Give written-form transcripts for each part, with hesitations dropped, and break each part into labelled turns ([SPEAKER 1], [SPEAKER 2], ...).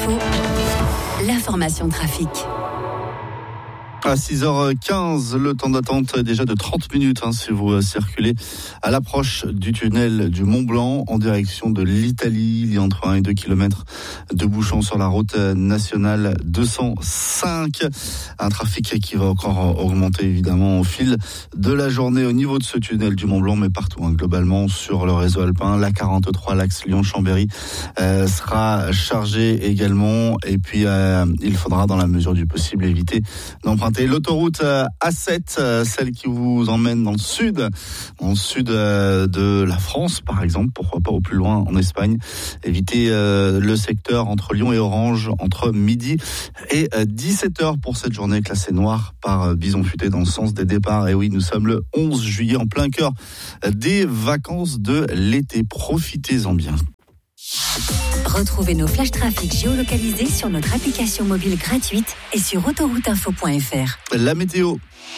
[SPEAKER 1] Info, l'information trafic.
[SPEAKER 2] À 6h15, le temps d'attente est déjà de 30 minutes si vous circulez à l'approche du tunnel du Mont-Blanc en direction de l'Italie. Il y a entre 1 et 2 km de bouchons sur la route nationale 205. Un trafic qui va encore augmenter évidemment au fil de la journée au niveau de ce tunnel du Mont-Blanc, mais partout globalement sur le réseau alpin. La 43, l'axe Lyon-Chambéry sera chargé également. Et puis il faudra dans la mesure du possible éviter d'emprunter l'autoroute A7, celle qui vous emmène dans le sud de la France, par exemple, pourquoi pas au plus loin en Espagne. Évitez le secteur entre Lyon et Orange entre midi et 17h pour cette journée classée noire par Bison Futé dans le sens des départs. Et oui, nous sommes le 11 juillet en plein cœur des vacances de l'été. Profitez-en bien.
[SPEAKER 1] Retrouvez nos flashs trafic géolocalisés sur notre application mobile gratuite et sur autorouteinfo.fr.
[SPEAKER 2] La météo.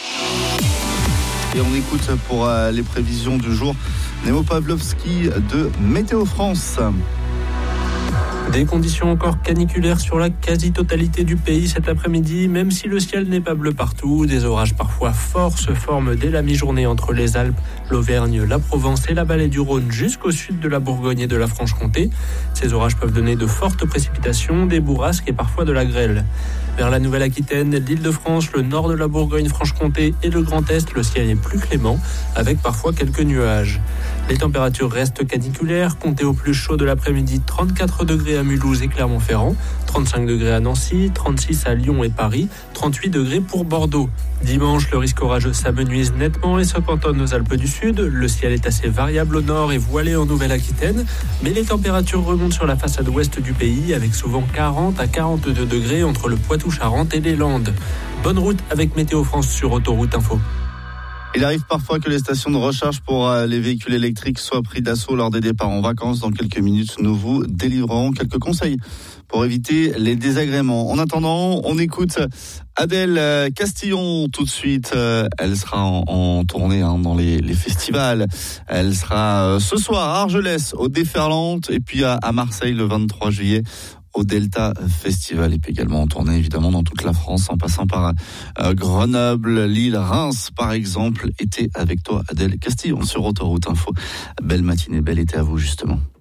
[SPEAKER 2] Et on écoute pour les prévisions du jour Nemo Pavlovski de Météo France.
[SPEAKER 3] Des conditions encore caniculaires sur la quasi-totalité du pays cet après-midi, même si le ciel n'est pas bleu partout. Des orages parfois forts se forment dès la mi-journée entre les Alpes, l'Auvergne, la Provence et la vallée du Rhône jusqu'au sud de la Bourgogne et de la Franche-Comté. Ces orages peuvent donner de fortes précipitations, des bourrasques et parfois de la grêle. Vers la Nouvelle-Aquitaine, l'Île-de-France, le nord de la Bourgogne-Franche-Comté et le Grand Est, le ciel est plus clément, avec parfois quelques nuages. Les températures restent caniculaires, comptez au plus chaud de l'après-midi 34 degrés à Mulhouse et Clermont-Ferrand, 35 degrés à Nancy, 36 à Lyon et Paris, 38 degrés pour Bordeaux. Dimanche, le risque orageux s'amenuise nettement et se cantonne aux Alpes du Sud. Le ciel est assez variable au nord et voilé en Nouvelle-Aquitaine, mais les températures remontent sur la façade ouest du pays avec souvent 40 à 42 degrés entre le Poitou-Charentes et les Landes. Bonne route avec Météo France sur Autoroute Info.
[SPEAKER 2] Il arrive parfois que les stations de recharge pour les véhicules électriques soient pris d'assaut lors des départs en vacances. Dans quelques minutes, nous vous délivrerons quelques conseils pour éviter les désagréments. En attendant, on écoute Adèle Castillon tout de suite. Elle sera en tournée dans les festivals. Elle sera ce soir à Argelès, au Déferlante, et puis à Marseille le 23 juillet. Au Delta Festival, et puis également en tournée évidemment dans toute la France en passant par Grenoble, Lille, Reims par exemple. Été avec toi Adèle Castillon sur Autoroute Info. Belle matinée, bel été à vous justement.